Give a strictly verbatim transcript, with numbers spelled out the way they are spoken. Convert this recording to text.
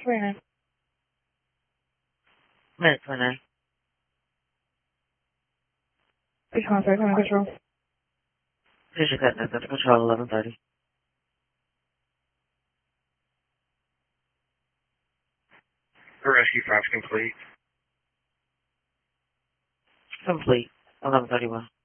twenty-nine. Minute twenty-nine. Please contact County Control. Here's your cut notes under control, eleven thirty. The rescue front's complete. Complete, eleven thirty-one.